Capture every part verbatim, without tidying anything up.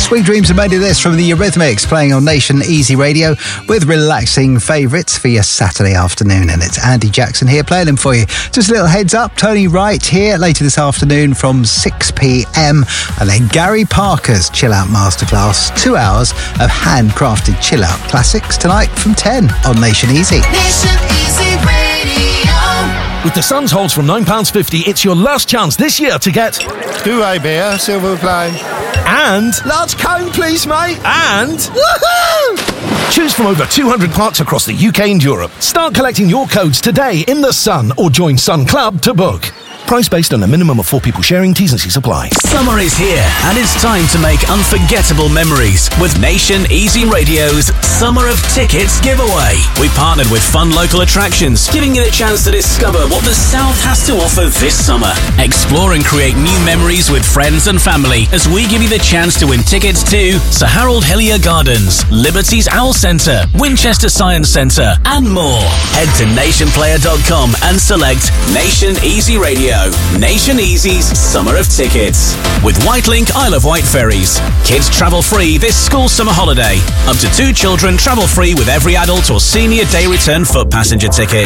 Sweet Dreams are made of this from the Eurythmics, playing on Nation Easy Radio with relaxing favourites for your Saturday afternoon. And it's Andy Jackson here playing them for you. Just a little heads up, Tony Wright here later this afternoon from six p.m. And then Gary Parker's Chill Out Masterclass, two hours of handcrafted chill out classics tonight from ten on Nation Easy. Nation Easy Radio. With the Suns holds from nine pounds fifty, it's your last chance this year to get two-way beer, silver play. And large cone, please, mate. And woohoo! Choose from over two hundred parks across the U K and Europe. Start collecting your codes today in the Sun or join Sun Club to book. Price based on a minimum of four people sharing. T's and C's apply. Summer is here and it's time to make unforgettable memories with Nation Easy Radio's Summer of Tickets giveaway. We partnered with fun local attractions, giving you the chance to discover what the South has to offer this summer. Explore and create new memories with friends and family as we give you the chance to win tickets to Sir Harold Hillier Gardens, Liberty's Owl Centre, Winchester Science Centre and more. Head to nation player dot com and select Nation Easy Radio. Nation Easy's Summer of Tickets. With Whitelink Isle of Wight ferries. Kids travel free this school summer holiday. Up to two children travel free with every adult or senior day return foot passenger ticket.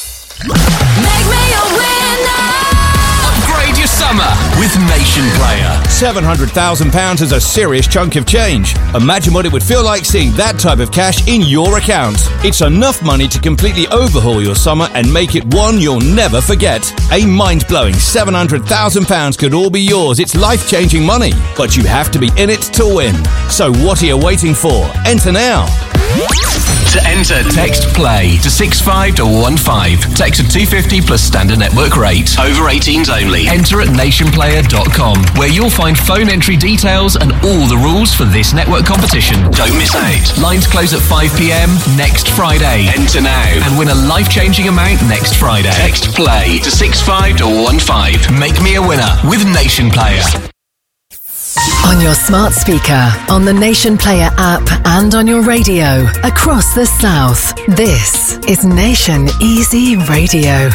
Make me a winner. Upgrade your summer with Nation Player. seven hundred thousand pounds is a serious chunk of change. Imagine what it would feel like seeing that type of cash in your account. It's enough money to completely overhaul your summer and make it one you'll never forget. A mind-blowing seven hundred thousand pounds could all be yours. It's life-changing money, but you have to be in it to win. So what are you waiting for? Enter now. To enter, text PLAY to six five one five. Text to two fifty plus standard network rate. Over eighteens only. Enter at nation player dot com, where you'll find phone entry details and all the rules for this network competition. Don't miss out. Lines close at five p.m. next Friday. Enter now and win a life-changing amount next Friday. Text PLAY to six five one five. Make me a winner with Nation Player. On your smart speaker, on the Nation Player app and on your radio across the South. This is Nation Easy Radio.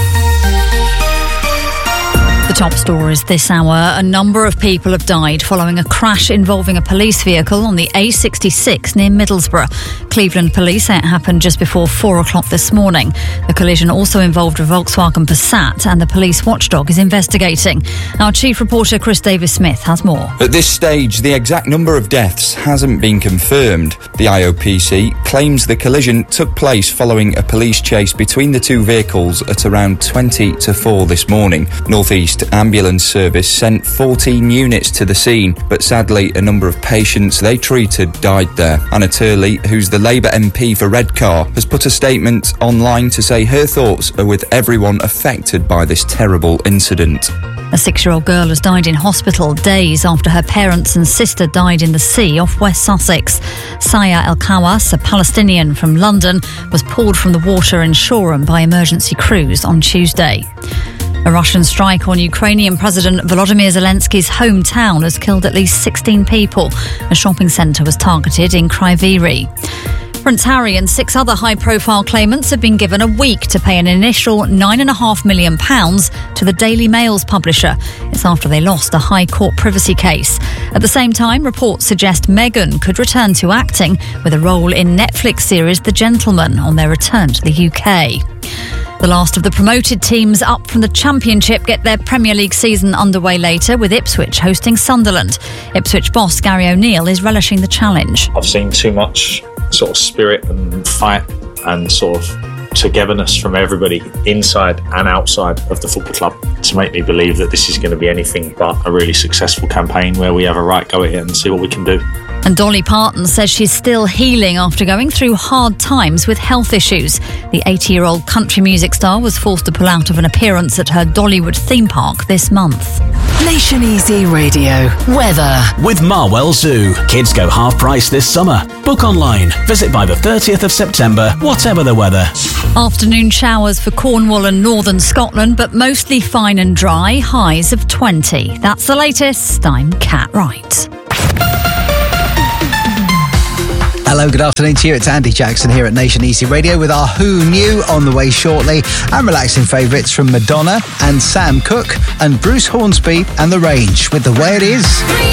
The top stories this hour. A number of people have died following a crash involving a police vehicle on the A sixty-six near Middlesbrough. Cleveland police say it happened just before four o'clock this morning. The collision also involved a Volkswagen Passat and the police watchdog is investigating. Our chief reporter Chris Davis-Smith has more. At this stage, the exact number of deaths hasn't been confirmed. The I O P C claims the collision took place following a police chase between the two vehicles at around twenty to four this morning. North East Ambulance Service sent fourteen units to the scene, but sadly a number of patients they treated died there. Anna Turley, who's the Labour M P for Redcar, has put a statement online to say her thoughts are with everyone affected by this terrible incident. A six-year-old girl has died in hospital days after her parents and sister died in the sea off West Sussex. Saya El Kawas, a Palestinian from London, was pulled from the water in Shoreham by emergency crews on Tuesday. A Russian strike on Ukrainian President Volodymyr Zelensky's hometown has killed at least sixteen people. A shopping centre was targeted in Kryvyi. Prince Harry and six other high-profile claimants have been given a week to pay an initial nine point five million pounds to the Daily Mail's publisher. It's after they lost a High Court privacy case. At the same time, reports suggest Meghan could return to acting with a role in Netflix series The Gentleman on their return to the U K. The last of the promoted teams up from the Championship get their Premier League season underway later, with Ipswich hosting Sunderland. Ipswich boss Gary O'Neill is relishing the challenge. I've seen too much sort of spirit and fight and sort of togetherness from everybody inside and outside of the football club to make me believe that this is going to be anything but a really successful campaign where we have a right go at it and see what we can do. And Dolly Parton says she's still healing after going through hard times with health issues. The eighty-year-old country music star was forced to pull out of an appearance at her Dollywood theme park this month. Nation Easy Radio. Weather. With Marwell Zoo. Kids go half price this summer. Book online. Visit by the thirtieth of September, whatever the weather. Afternoon showers for Cornwall and northern Scotland, but mostly fine and dry, highs of twenty. That's the latest. I'm Kat Wright. Hello, good afternoon to you. It's Andy Jackson here at Nation Easy Radio with our Who Knew on the way shortly, and relaxing favourites from Madonna and Sam Cooke and Bruce Hornsby and The Range with The Way It Is.